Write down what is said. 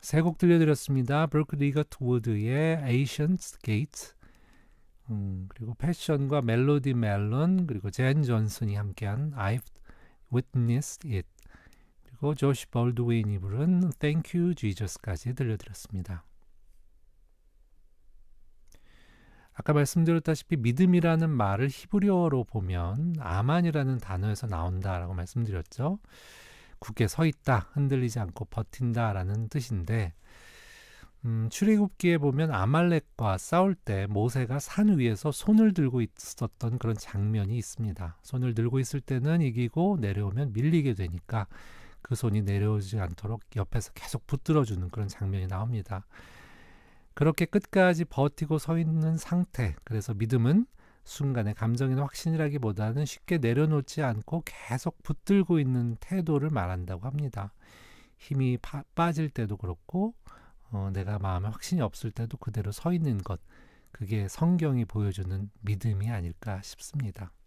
세 곡 들려드렸습니다. 브루크 리거트우드의 Ancient Gate, 그리고 패션과 멜로디 멜론, 그리고 젠 존슨이 함께한 I've Witnessed It, 그리고 조시 볼드윈이 부른 Thank You Jesus까지 들려드렸습니다. 아까 말씀드렸다시피 믿음이라는 말을 히브리어로 보면 아만이라는 단어에서 나온다라고 말씀드렸죠. 굳게 서 있다, 흔들리지 않고 버틴다라는 뜻인데, 출애굽기에 보면 아말렉과 싸울 때 모세가 산 위에서 손을 들고 있었던 그런 장면이 있습니다. 손을 들고 있을 때는 이기고 내려오면 밀리게 되니까 그 손이 내려오지 않도록 옆에서 계속 붙들어주는 그런 장면이 나옵니다. 그렇게 끝까지 버티고 서 있는 상태, 그래서 믿음은 순간의 감정이나 확신이라기보다는 쉽게 내려놓지 않고 계속 붙들고 있는 태도를 말한다고 합니다. 힘이 빠질 때도 그렇고 내가 마음에 확신이 없을 때도 그대로 서 있는 것, 그게 성경이 보여주는 믿음이 아닐까 싶습니다.